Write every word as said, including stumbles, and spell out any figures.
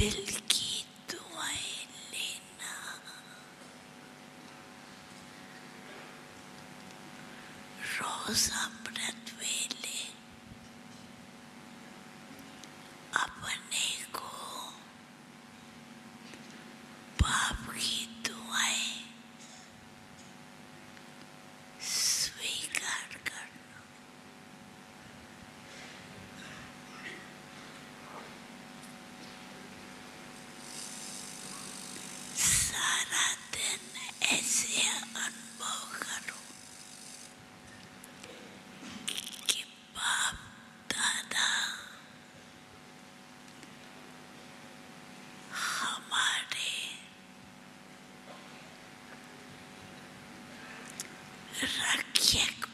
दिल की दुआएं लेना, रोज अमृत वेले अपने को बाप की दुआएं स्वीकार करना। सारा दिन ऐसे अनुभव करो कि बाप दादा हमारे रक्षक